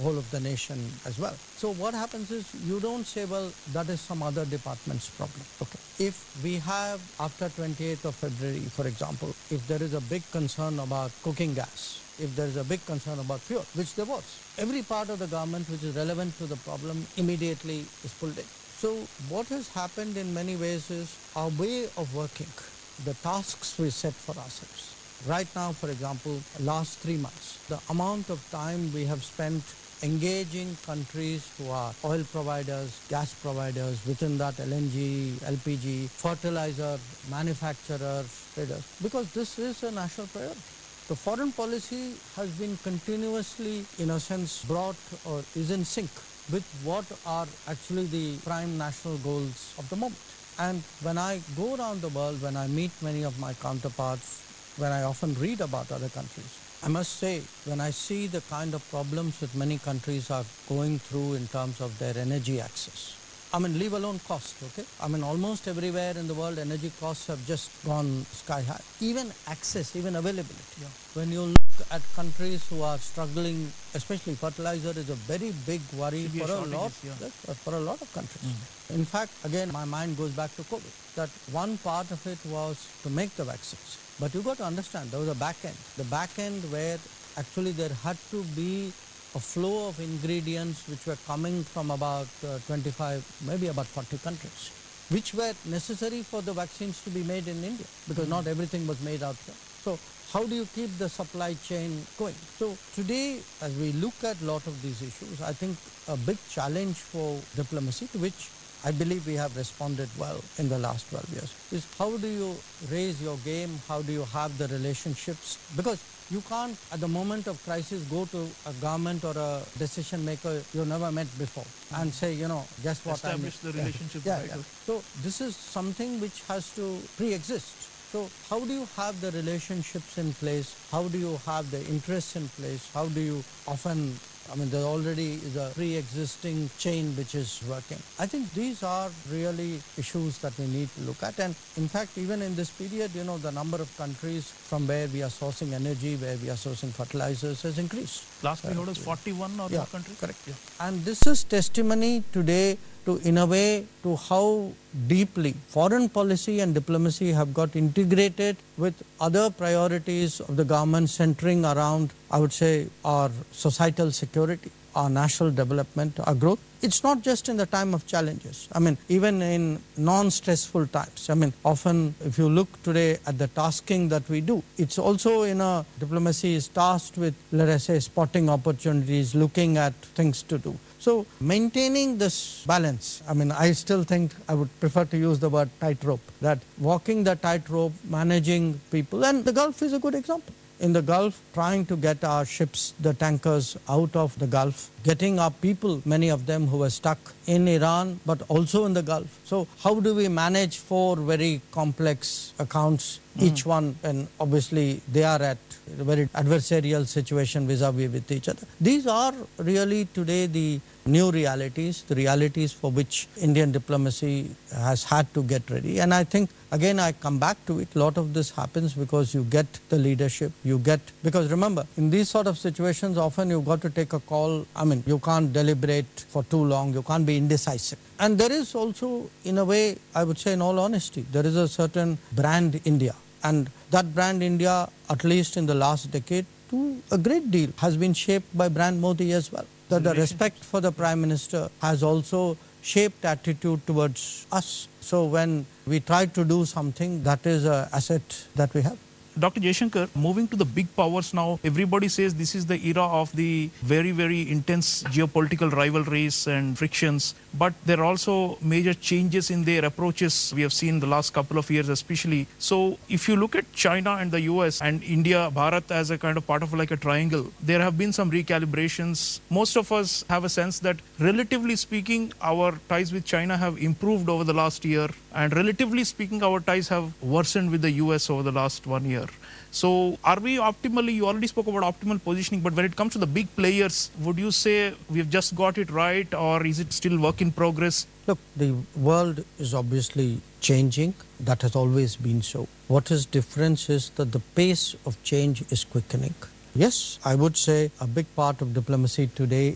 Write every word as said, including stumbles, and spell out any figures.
whole of the nation as well. So what happens is you don't say, well, that is some other department's problem. Okay. If we have, after twenty-eighth of February, for example, if there is a big concern about cooking gas, if there is a big concern about fuel, which there was, every part of the government which is relevant to the problem immediately is pulled in. So what has happened in many ways is our way of working, the tasks we set for ourselves. Right now, for example, last three months, the amount of time we have spent engaging countries who are oil providers, gas providers, within that L N G, L P G, fertilizer manufacturers, traders, because this is a national priority. The foreign policy has been continuously, in a sense, brought or is in sync with what are actually the prime national goals of the moment. And when I go around the world, when I meet many of my counterparts, when I often read about other countries, I must say, when I see the kind of problems that many countries are going through in terms of their energy access, I mean, leave alone cost, okay? I mean, almost everywhere in the world, energy costs have just gone sky high. Even access, even availability. Yeah. When you look at countries who are struggling, especially fertilizer is a very big worry for a, lot, yeah. for a lot of countries. Mm. In fact, again, my mind goes back to COVID, that one part of it was to make the vaccines. But you got to understand, there was a back end. The back end where actually there had to be a flow of ingredients which were coming from about uh, twenty-five, maybe about forty countries, which were necessary for the vaccines to be made in India, because mm-hmm. not everything was made out here. So how do you keep the supply chain going? So today, as we look at a lot of these issues, I think a big challenge for diplomacy, to which I believe we have responded well in the last twelve years, is how do you raise your game, how do you have the relationships? Because you can't, at the moment of crisis, go to a government or a decision maker you never met before mm-hmm. and say, you know, guess what I mean. Establish the relationship. Yeah, yeah, yeah. So this is something which has to pre-exist. So how do you have the relationships in place? How do you have the interests in place? How do you often, I mean, there already is a pre-existing chain which is working. I think these are really issues that we need to look at. And in fact, even in this period, you know, the number of countries from where we are sourcing energy, where we are sourcing fertilizers has increased. Last we heard was forty-one or yeah, more countries? Correct. Yeah. And this is testimony today to, in a way, to how deeply foreign policy and diplomacy have got integrated with other priorities of the government centering around, I would say, our societal security, our national development, our growth. It's not just in the time of challenges. I mean, even in non-stressful times. I mean, often if you look today at the tasking that we do, it's also in a diplomacy is tasked with, let us say, spotting opportunities, looking at things to do. So maintaining this balance, I mean, I still think I would prefer to use the word tightrope, that walking the tightrope, managing people, and the Gulf is a good example. In the Gulf, trying to get our ships, the tankers, out of the Gulf, getting our people, many of them who were stuck in Iran, but also in the Gulf. So how do we manage four very complex accounts, mm. each one, and obviously they are at a very adversarial situation vis-a-vis with each other. These are really today the new realities, the realities for which Indian diplomacy has had to get ready. And I think, again, I come back to it, a lot of this happens because you get the leadership, you get, because remember, in these sort of situations, often you've got to take a call. I mean, you can't deliberate for too long, you can't be indecisive. And there is also, in a way, I would say in all honesty, there is a certain brand India. And that brand India, at least in the last decade, to a great deal, has been shaped by brand Modi as well. That the respect for the Prime Minister has also shaped attitude towards us. So when we try to do something, that is an asset that we have. Doctor Jaishankar, moving to the big powers now, everybody says this is the era of the very, very intense geopolitical rivalries and frictions. But there are also major changes in their approaches we have seen the last couple of years especially. So if you look at China and the U S and India, Bharat as a kind of part of like a triangle, there have been some recalibrations. Most of us have a sense that relatively speaking, our ties with China have improved over the last year. And relatively speaking, our ties have worsened with the U S over the last one year. So are we optimally, you already spoke about optimal positioning, but when it comes to the big players, would you say we've just got it right, or is it still work in progress? Look, the world is obviously changing. That has always been so. What is different is that the pace of change is quickening. Yes, I would say a big part of diplomacy today